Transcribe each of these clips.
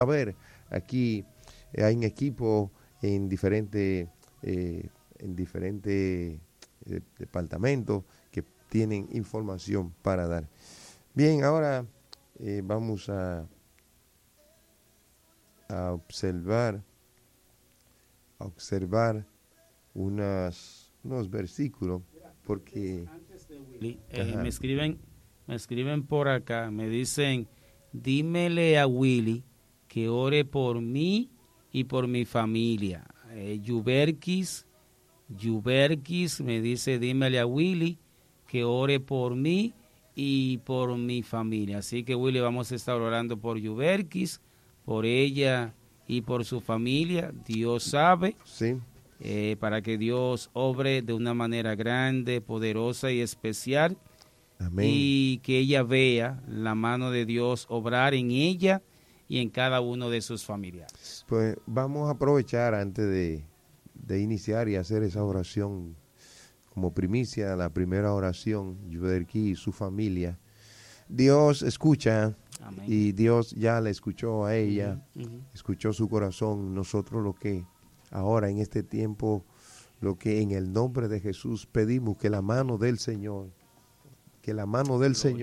a ver, aquí hay un equipo en diferentes departamentos que tienen información para dar. Bien, ahora vamos a observar unos versículos, porque Antes de Willy, me escriben por acá, me dicen, dímele a Willy que ore por mí y por mi familia. Yuberkis me dice, dímele a Willy que ore por mí y por mi familia. Así que, Willy, vamos a estar orando por Yuberkis, por ella y por su familia. Dios sabe, sí, para que Dios obre de una manera grande, poderosa y especial. amén. Y que ella vea la mano de Dios obrar en ella y en cada uno de sus familiares. Pues vamos a aprovechar antes de iniciar y hacer esa oración como primicia, la primera oración, Yuberki y su familia. Dios escucha. Amén. Y Dios ya le escuchó a ella, Uh-huh. escuchó su corazón. Nosotros lo que ahora en este tiempo, lo que en el nombre de Jesús pedimos, que la mano del Señor, la mano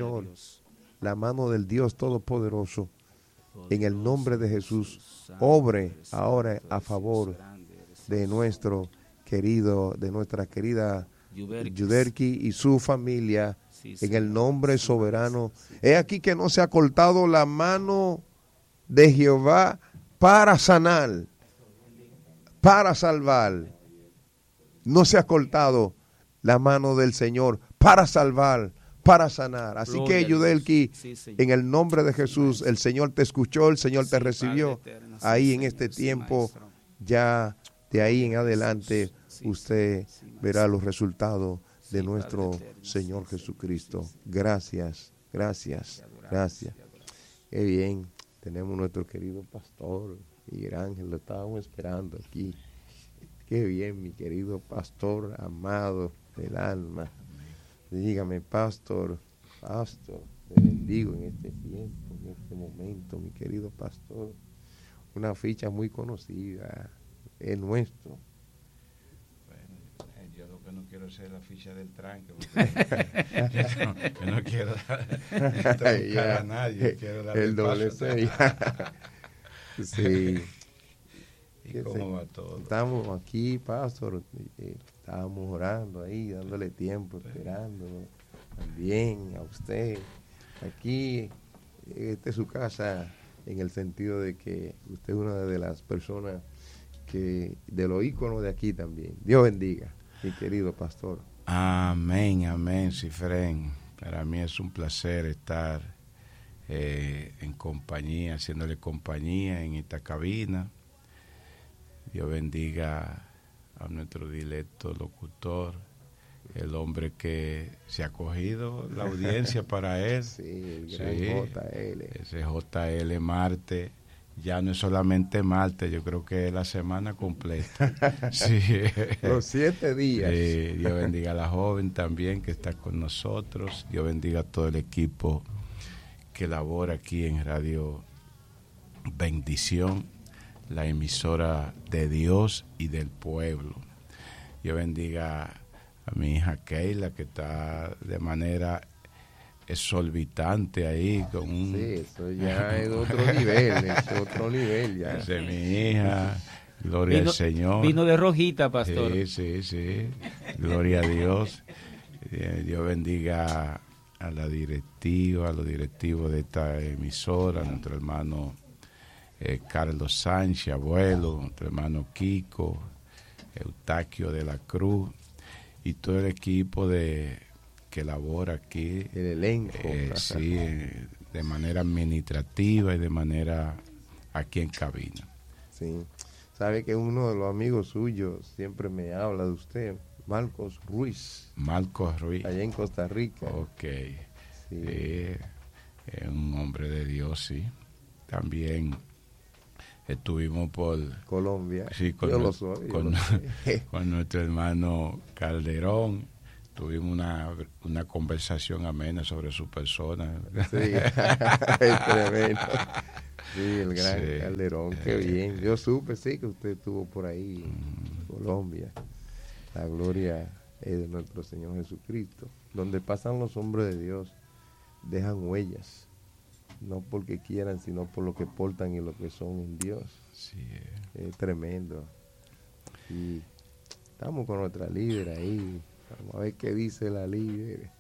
del Dios Todopoderoso, en el nombre de Jesús, obre ahora a favor de nuestra querida Yuberki y su familia, en el nombre soberano. He aquí que no se ha cortado la mano de Jehová para sanar, para salvar. No se ha cortado la mano del Señor para salvar, para sanar. Así que, Yuberki, en el nombre de Jesús, el Señor te escuchó, el Señor te recibió. Ahí en este tiempo, ya de ahí en adelante, usted verá los resultados de nuestro Señor Jesucristo. Gracias. Qué bien, tenemos nuestro querido pastor Miguel Ángel, lo estábamos esperando aquí. Qué bien, mi querido pastor amado del alma. Dígame, pastor, te bendigo en este tiempo, en este momento, mi querido pastor. Una ficha muy conocida, es nuestro. Yo lo que no quiero es la ficha del tranque. Yo no quiero tocar a nadie. Quiero darle el doble paso. Sí. ¿Y cómo va todo? Estamos aquí, pastor. Estábamos orando ahí, dándole tiempo, esperando también a usted. Aquí, esta es su casa, en el sentido de que usted es una de las personas de los íconos de aquí también. Dios bendiga, mi querido pastor. Amén, Cifrén. Para mí es un placer estar en compañía, haciéndole compañía en esta cabina. Dios bendiga a nuestro directo locutor, el hombre que se ha cogido la audiencia para él. Sí, el gran JL. Ese JL Marte. Ya no es solamente martes, yo creo que es la semana completa. Sí. Los 7 días. Dios bendiga a la joven también que está con nosotros. Dios bendiga a todo el equipo que labora aquí en Radio Bendición, la emisora de Dios y del pueblo. Dios bendiga a mi hija Keila, que está de manera exorbitante ahí con un... Sí, eso ya es otro nivel, ya. Esa es mi hija, gloria al Señor. Vino de rojita, pastor. Sí, gloria a Dios. Dios bendiga a la directiva, a los directivos de esta emisora, a nuestro hermano Carlos Sánchez, abuelo, nuestro hermano Kiko, Eustaquio de la Cruz y todo el equipo que labora aquí, el elenco, sí, de manera administrativa y de manera aquí en cabina. Sí, sabe que uno de los amigos suyos siempre me habla de usted, Marcos Ruiz, allá en Costa Rica. Ok, sí. Es un hombre de Dios, sí. También estuvimos por Colombia, sí, con nuestro hermano Calderón. Tuvimos una conversación amena sobre su persona. Sí, es tremendo. Sí, el gran Calderón, qué bien. Yo supe, sí, que usted estuvo por ahí en Colombia. La gloria es de nuestro Señor Jesucristo. Donde pasan los hombres de Dios, dejan huellas. No porque quieran, sino por lo que portan y lo que son en Dios. Sí, es tremendo. Y estamos con nuestra líder ahí. Vamos a ver qué dice la líder.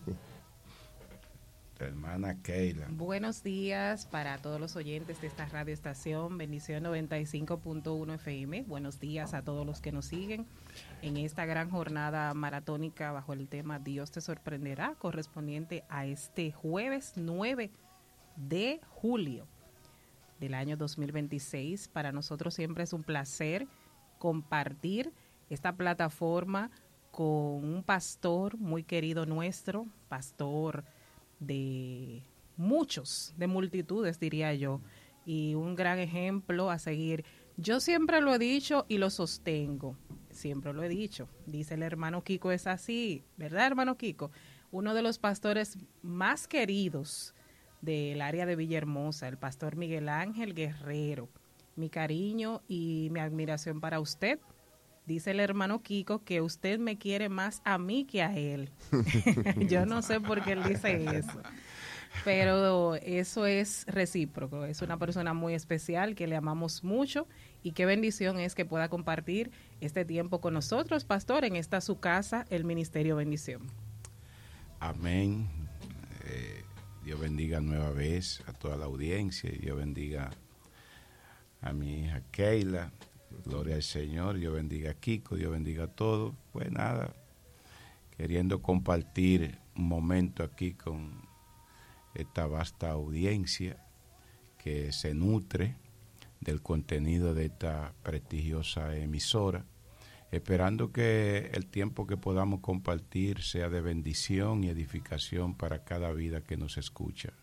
Hermana Keila. Buenos días para todos los oyentes de esta radioestación Bendición 95.1 FM. Buenos días a todos los que nos siguen en esta gran jornada maratónica bajo el tema Dios te sorprenderá, correspondiente a este jueves 9 de julio del año 2026. Para nosotros siempre es un placer compartir esta plataforma con un pastor muy querido nuestro, pastor de muchos, de multitudes diría yo, y un gran ejemplo a seguir. Yo siempre lo he dicho y lo sostengo, siempre lo he dicho, dice el hermano Kiko, es así, ¿verdad, hermano Kiko? Uno de los pastores más queridos del área de Villahermosa, el pastor Miguel Ángel Guerrero. Mi cariño y mi admiración para usted. Dice el hermano Kiko que usted me quiere más a mí que a él. Yo no sé por qué él dice eso, pero eso es recíproco. Es una persona muy especial que le amamos mucho y qué bendición es que pueda compartir este tiempo con nosotros, pastor, en esta su casa, el Ministerio Bendición. Amén. Dios bendiga nueva vez a toda la audiencia y Dios bendiga a mi hija Keila. Gloria al Señor, Dios bendiga a Kiko, Dios bendiga a todos. Pues nada, queriendo compartir un momento aquí con esta vasta audiencia que se nutre del contenido de esta prestigiosa emisora, esperando que el tiempo que podamos compartir sea de bendición y edificación para cada vida que nos escucha.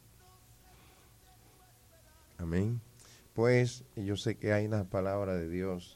Amén. Pues yo sé que hay una palabra de Dios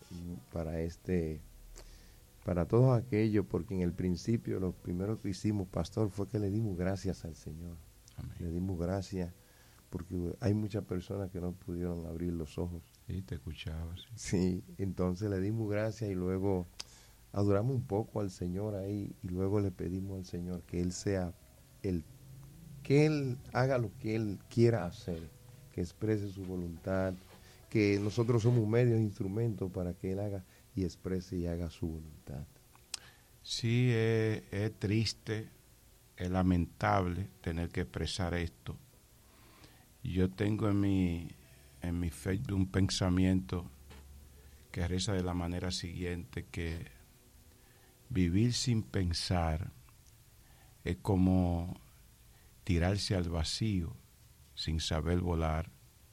para todos aquellos, porque en el principio lo primero que hicimos, pastor, fue que le dimos gracias al Señor. Amén. Le dimos gracias porque hay muchas personas que no pudieron abrir los ojos. Sí, te escuchaba. Sí, sí, entonces le dimos gracias y luego adoramos un poco al Señor ahí y luego le pedimos al Señor que Él sea que Él haga lo que Él quiera hacer, que exprese su voluntad, que nosotros somos medios e instrumentos para que Él haga y exprese y haga su voluntad. Sí, es triste, es lamentable tener que expresar esto. Yo tengo en mi Facebook un pensamiento que reza de la manera siguiente, que vivir sin pensar es como tirarse al vacío sin saber volar,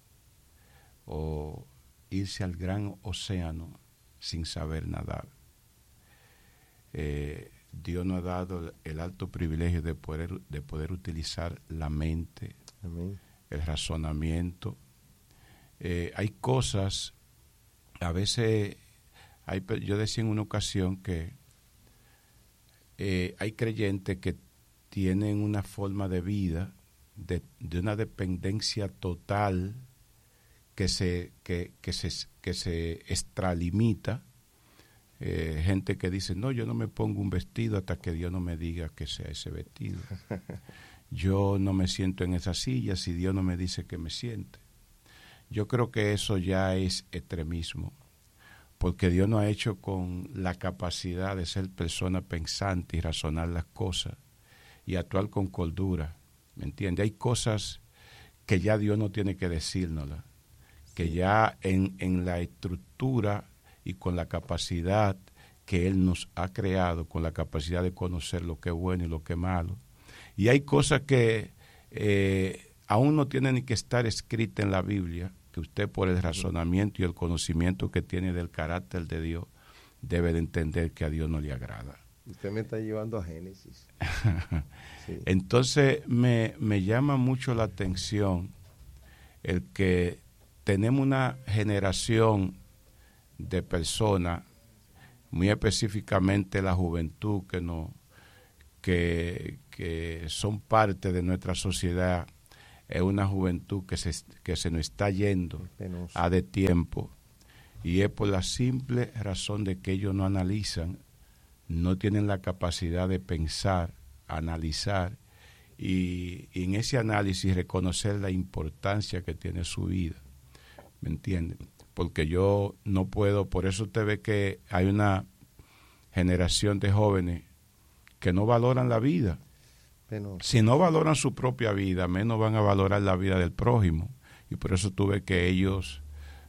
o irse al gran océano sin saber nadar. Dios nos ha dado el alto privilegio de poder utilizar la mente, amén, el razonamiento. Hay cosas, a veces, yo decía en una ocasión que hay creyentes que tienen una forma de vida de una dependencia total que se extralimita. Gente que dice, no, yo no me pongo un vestido hasta que Dios no me diga que sea ese vestido. Yo no me siento en esa silla si Dios no me dice que me siente. Yo creo que eso ya es extremismo, porque Dios nos ha hecho con la capacidad de ser persona pensante y razonar las cosas y actuar con cordura, ¿me entiende? Hay cosas que ya Dios no tiene que decírnoslas, que ya en la estructura y con la capacidad que Él nos ha creado, con la capacidad de conocer lo que es bueno y lo que es malo. Y hay cosas que aún no tienen ni que estar escritas en la Biblia, que usted por el razonamiento y el conocimiento que tiene del carácter de Dios, debe de entender que a Dios no le agrada. Usted me está llevando a Génesis. Sí. Entonces me llama mucho la atención el que tenemos una generación de personas, muy específicamente la juventud que son parte de nuestra sociedad, es una juventud que se nos está yendo a de tiempo, y es por la simple razón de que ellos no analizan, no tienen la capacidad de pensar, analizar, y en ese análisis reconocer la importancia que tiene su vida, ¿me entiendes? Porque yo no puedo, por eso usted ve que hay una generación de jóvenes que no valoran la vida. Si no valoran su propia vida, menos van a valorar la vida del prójimo, y por eso tú ves que ellos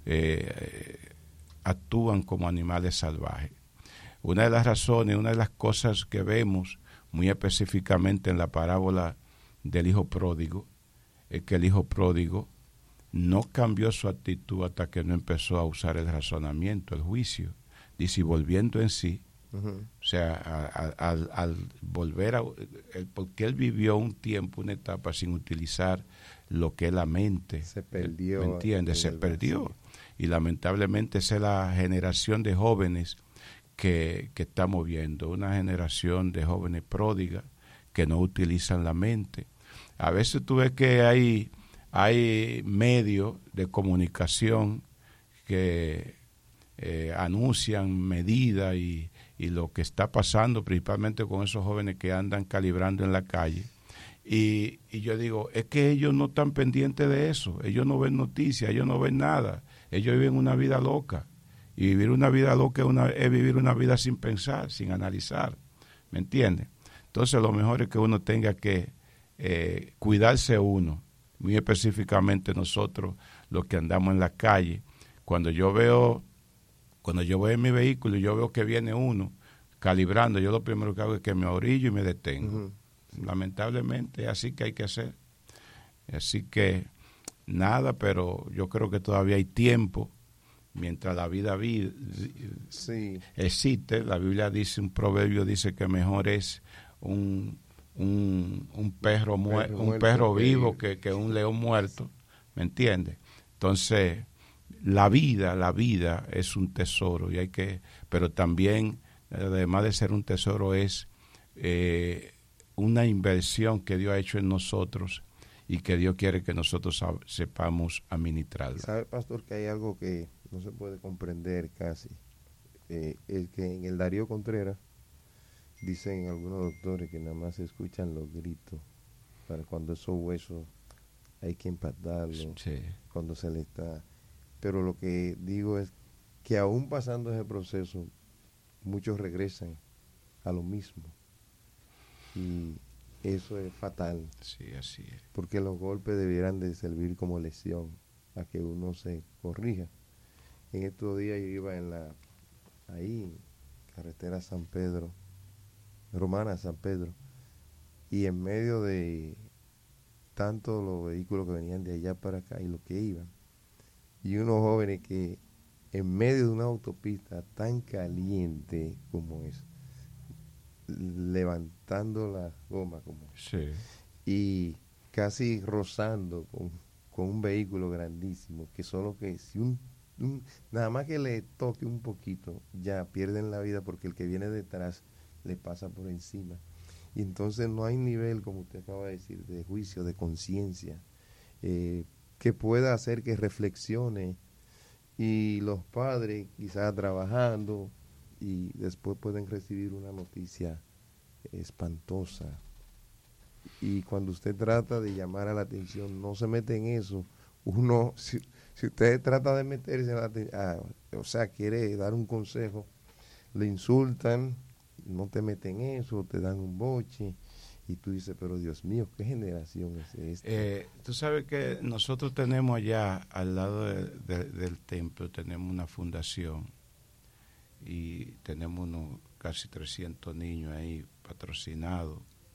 actúan como animales salvajes. Una de las razones, una de las cosas que vemos muy específicamente en la parábola del hijo pródigo, es que el hijo pródigo no cambió su actitud hasta que no empezó a usar el razonamiento, el juicio. Dice, volviendo en sí, o sea, al volver porque él vivió un tiempo, una etapa sin utilizar lo que es la mente. Se perdió. ¿Me entiendes? Se perdió. Y lamentablemente esa es la generación de jóvenes que estamos viendo, una generación de jóvenes pródigas que no utilizan la mente. A veces tú ves que hay medios de comunicación que anuncian medidas y lo que está pasando, principalmente con esos jóvenes que andan calibrando en la calle. Y yo digo, es que ellos no están pendientes de eso, ellos no ven noticias, ellos no ven nada, ellos viven una vida loca. Y vivir una vida loca es vivir una vida sin pensar, sin analizar, ¿me entiendes? Entonces lo mejor es que uno tenga que cuidarse uno, muy específicamente nosotros los que andamos en la calle. Cuando yo voy en mi vehículo y yo veo que viene uno calibrando, yo lo primero que hago es que me orillo y me detengo. Lamentablemente, así que hay que hacer. Así que nada, pero yo creo que todavía hay tiempo. Mientras la vida existe, la Biblia dice, un proverbio dice que mejor es un perro vivo que un león muerto, ¿me entiendes? Entonces, la vida es un tesoro, pero también, además de ser un tesoro, es una inversión que Dios ha hecho en nosotros y que Dios quiere que nosotros sepamos administrarla. ¿Sabe, pastor, que hay algo que no se puede comprender casi? El que en el Darío Contreras dicen algunos doctores que nada más se escuchan los gritos para cuando esos huesos hay que empatarlos, cuando se le está. Pero lo que digo es que aún pasando ese proceso, muchos regresan a lo mismo. Y eso es fatal. Sí, así es. Porque los golpes debieran de servir como lesión a que uno se corrija. En estos días yo iba ahí, carretera San Pedro, Romana San Pedro, y en medio de tantos los vehículos que venían de allá para acá y los que iban, y unos jóvenes que en medio de una autopista tan caliente como es, levantando la goma como y casi rozando con un vehículo grandísimo, que solo que si nada más que le toque un poquito ya pierden la vida, porque el que viene detrás le pasa por encima. Y entonces no hay nivel, como usted acaba de decir, de juicio, de conciencia, que pueda hacer que reflexione, y los padres quizás trabajando y después pueden recibir una noticia espantosa, y cuando usted trata de llamar a la atención no se mete en eso. Uno, si usted trata de meterse o sea, quiere dar un consejo, le insultan, no te meten en eso, te dan un boche, y tú dices, pero Dios mío, ¿qué generación es esta? Tú sabes que nosotros tenemos allá al lado del templo, tenemos una fundación y tenemos casi 300 niños ahí patrocinados,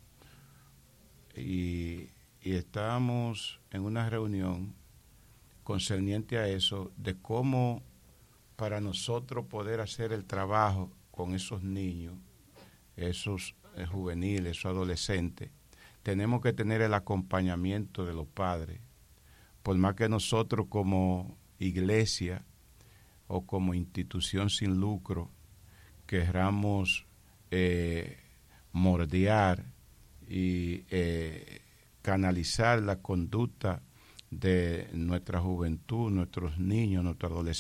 y estábamos en una reunión concerniente a eso, de cómo para nosotros poder hacer el trabajo con esos niños, esos juveniles, esos adolescentes, tenemos que tener el acompañamiento de los padres. Por más que nosotros como iglesia o como institución sin lucro queramos moldear y canalizar la conducta de nuestra juventud, nuestros niños, nuestros adolescentes